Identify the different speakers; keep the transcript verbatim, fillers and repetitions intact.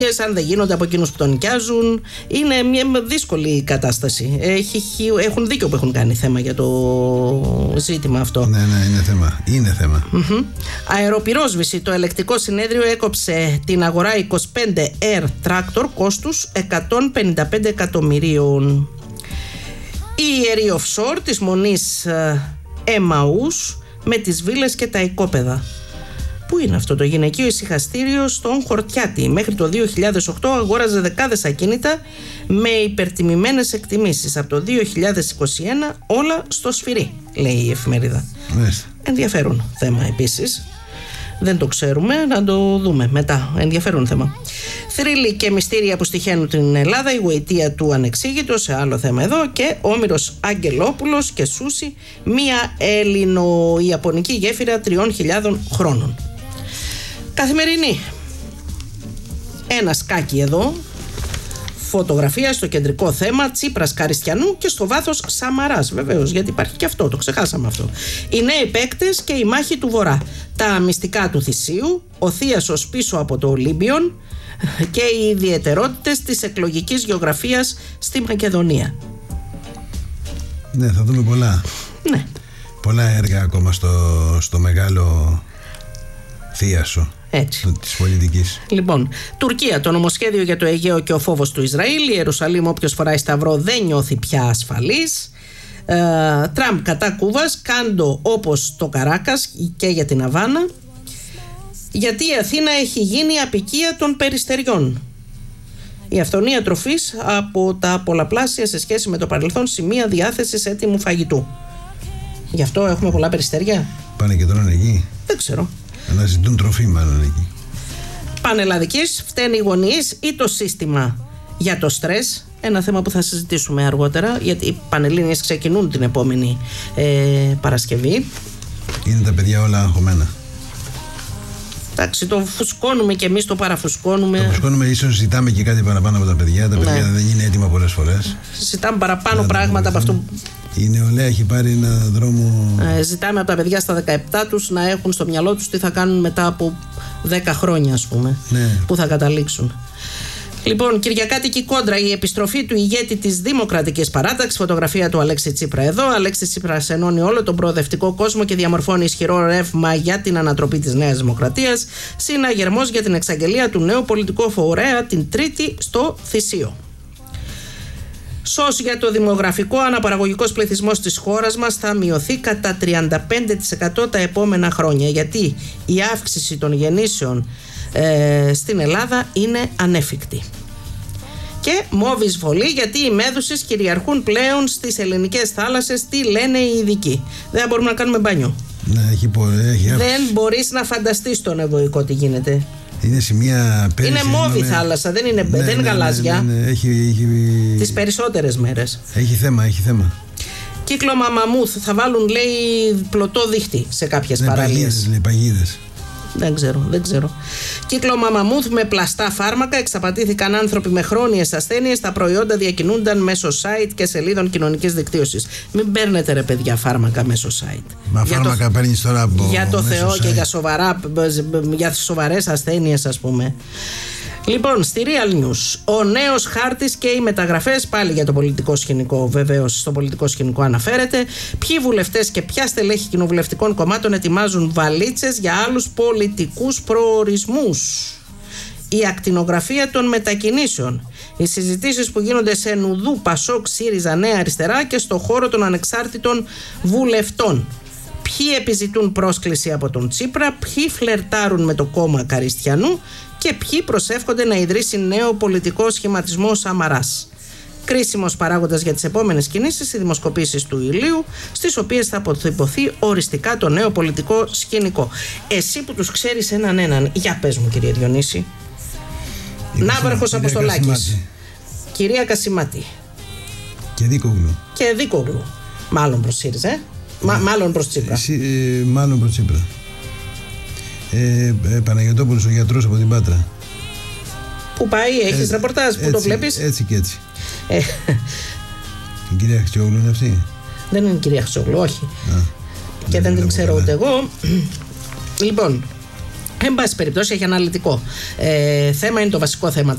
Speaker 1: αν δεν γίνονται από εκείνους που τον νοικιάζουν. Είναι μια δύσκολη κατάσταση. Έχει, έχουν δίκιο που έχουν κάνει θέμα για το ζήτημα αυτό.
Speaker 2: Ναι, ναι, είναι θέμα. Είναι θέμα.
Speaker 1: Mm-hmm. Αεροπυρόσβηση. Το ελεκτικό συνέδριο έκοψε την αγορά είκοσι πέντε Air Tractor κόστους εκατόν πενήντα πέντε εκατομμυρίων. Η ιερή offshore της μονής Εμαούς με τις βίλες και τα οικόπεδα. Πού είναι αυτό το γυναικείο ησυχαστήριο? Στον Χορτιάτη. Μέχρι το δύο χιλιάδες οκτώ αγόραζε δεκάδες ακίνητα με υπερτιμημένες εκτιμήσεις. Από το δύο χιλιάδες είκοσι ένα όλα στο σφυρί, λέει η εφημερίδα.
Speaker 2: Μες.
Speaker 1: Ενδιαφέρον θέμα επίσης. Δεν το ξέρουμε, να το δούμε μετά. Ενδιαφέρον θέμα. Θρύλοι και μυστήρια που στοιχαίνουν την Ελλάδα, η γοητεία του ανεξήγητο, σε άλλο θέμα εδώ, και Όμηρος Αγγελόπουλος και Σούσι, μία Έλληνο-Ιαπωνική γέφυρα τριών χιλιάδων χρόνων. Καθημερινή. Ένα σκάκι εδώ. Φωτογραφία στο κεντρικό θέμα, Τσίπρας Καριστιανού και στο βάθος Σαμαράς. Βεβαίως, γιατί υπάρχει και αυτό, το ξεχάσαμε αυτό. Οι νέοι παίκτες και η μάχη του Βορρά. Τα μυστικά του Θησίου, ο Θίασος πίσω από το Ολύμπιον και οι ιδιαιτερότητες της εκλογικής γεωγραφίας στη Μακεδονία.
Speaker 2: Ναι, θα δούμε πολλά.
Speaker 1: Ναι.
Speaker 2: Πολλά έργα ακόμα στο, στο μεγάλο Θίασο.
Speaker 1: Έτσι.
Speaker 2: Της πολιτικής.
Speaker 1: Λοιπόν, Τουρκία, το νομοσχέδιο για το Αιγαίο και ο φόβος του Ισραήλ. Η Ιερουσαλήμ, όποιος φοράει σταυρό δεν νιώθει πια ασφαλής. ε, Τραμπ κατά Κούβας, Κάντο όπως το Καράκας και για την Αβάνα. Γιατί η Αθήνα έχει γίνει απικία των περιστεριών. Η αυθονία τροφής από τα πολλαπλάσια σε σχέση με το παρελθόν σημεία διάθεσης έτοιμου φαγητού. Γι' αυτό έχουμε πολλά περιστεριά.
Speaker 2: Πάνε και τρώνε εκεί.
Speaker 1: Δεν ξέρω.
Speaker 2: Αναζητούν τροφή μάλλον εκεί.
Speaker 1: Πανελλαδικής, φταίνει οι γονείς ή το σύστημα για το στρες? Ένα θέμα που θα συζητήσουμε αργότερα, γιατί οι Πανελλήνιες ξεκινούν την επόμενη ε, Παρασκευή.
Speaker 2: Είναι τα παιδιά όλα αγχωμένα.
Speaker 1: Εντάξει, το φουσκώνουμε και εμείς το παραφουσκώνουμε.
Speaker 2: Το φουσκώνουμε, ίσως ζητάμε και κάτι παραπάνω από τα παιδιά. Τα παιδιά ναι. δεν είναι έτοιμα πολλές φορές.
Speaker 1: Ζητάμε παραπάνω πράγματα από αυτό.
Speaker 2: Η νεολαία έχει πάρει ένα δρόμο.
Speaker 1: Ε, ζητάμε από τα παιδιά στα δεκαεπτά τους να έχουν στο μυαλό τους τι θα κάνουν μετά από δέκα χρόνια, ας πούμε.
Speaker 2: Ναι.
Speaker 1: Πού θα καταλήξουν. Λοιπόν, Κυριακάτικη κόντρα, η επιστροφή του ηγέτη της Δημοκρατικής Παράταξης. Φωτογραφία του Αλέξη Τσίπρα εδώ. Αλέξη Τσίπρας ενώνει όλο τον προοδευτικό κόσμο και διαμορφώνει ισχυρό ρεύμα για την ανατροπή της Νέας Δημοκρατίας. Συναγερμός για την εξαγγελία του νέου πολιτικού φορέα την Τρίτη στο Θησίο. Σως για το δημογραφικό, αναπαραγωγικός πληθυσμός της χώρας μας θα μειωθεί κατά τριάντα πέντε τοις εκατό τα επόμενα χρόνια, γιατί η αύξηση των γεννήσεων ε, στην Ελλάδα είναι ανέφικτη. Και μόβ εισβολή, γιατί οι μέδουσες κυριαρχούν πλέον στις ελληνικές θάλασσες. Τι λένε οι ειδικοί? Δεν μπορούμε να κάνουμε μπάνιο.
Speaker 2: Ναι, έχει, έχει
Speaker 1: δεν μπορείς να φανταστείς τον ευωικό τι γίνεται.
Speaker 2: Είναι σημεία πέρυσι.
Speaker 1: Είναι μόβη είναι... θάλασσα, δεν είναι,
Speaker 2: ναι,
Speaker 1: δεν είναι
Speaker 2: ναι,
Speaker 1: γαλάζια.
Speaker 2: Ναι, ναι, ναι. Έχει, έχει...
Speaker 1: Τις περισσότερες μέρες.
Speaker 2: Έχει θέμα, έχει θέμα.
Speaker 1: Κύκλωμα μαμούθ, θα βάλουν, λέει, πλωτό δίχτυ σε κάποιες ναι, παραλίες.
Speaker 2: Παγίδες, λέει, παγίδες.
Speaker 1: Δεν ξέρω, δεν ξέρω. Κύκλωμα μαμούθ με πλαστά φάρμακα. Εξαπατήθηκαν άνθρωποι με χρόνιες ασθένειες. Τα προϊόντα διακινούνταν μέσω site και σελίδων κοινωνικής δικτύωσης. Μην παίρνετε, ρε παιδιά, φάρμακα μέσω site.
Speaker 2: Μα για φάρμακα το... παίρνεις τώρα από.
Speaker 1: Για το Θεό
Speaker 2: site.
Speaker 1: Και για, σοβαρά, για σοβαρές ασθένειες, ας πούμε. Λοιπόν, στη Real News, ο νέος χάρτης και οι μεταγραφές, πάλι για το πολιτικό σκηνικό, βεβαίως στο πολιτικό σκηνικό αναφέρεται. Ποιοι βουλευτές και ποια στελέχη κοινοβουλευτικών κομμάτων ετοιμάζουν βαλίτσες για άλλους πολιτικούς προορισμούς. Η ακτινογραφία των μετακινήσεων. Οι συζητήσεις που γίνονται σε Νουδού, Πασόκ, ΣΥΡΙΖΑ, Νέα Αριστερά και στο χώρο των ανεξάρτητων βουλευτών. Ποιοι επιζητούν πρόσκληση από τον Τσίπρα, ποιοι φλερτάρουν με το κόμμα Καριστιανού και ποιοι προσεύχονται να ιδρύσει νέο πολιτικό σχηματισμό Σαμαράς. Κρίσιμος παράγοντας για τις επόμενες κινήσεις οι δημοσκοπήσεις του Ηλίου, στις οποίες θα αποτυπωθεί οριστικά το νέο πολιτικό σκηνικό. Εσύ που τους ξέρεις έναν έναν, για πες μου, κύριε Διονύση. Ναύαρχος Αποστολάκης, κυρία Κασιμάτη
Speaker 2: και Δίκογλου.
Speaker 1: Και Δίκογλου. Μάλλον προς ΣΥΡΙΖΑ, ε? Μα, μάλλον προς Τσίπρα.
Speaker 2: Ε, ε, μάλλον προς Τσίπρα. Ε, ε, Παναγιωτόπουλος, ο γιατρός από την Πάτρα.
Speaker 1: Πού πάει, έχεις ε, ρεπορτάζ, πού το βλέπεις?
Speaker 2: Έτσι και έτσι.
Speaker 1: Ε,
Speaker 2: η κυρία Χρυσόγλου είναι αυτή?
Speaker 1: Δεν είναι η κυρία Χρυσόγλου, όχι.
Speaker 2: Α,
Speaker 1: και δεν, δεν την ξέρω ούτε εγώ. Λοιπόν, Εν πάση περιπτώσει, έχει αναλυτικό ε, θέμα, είναι το βασικό θέμα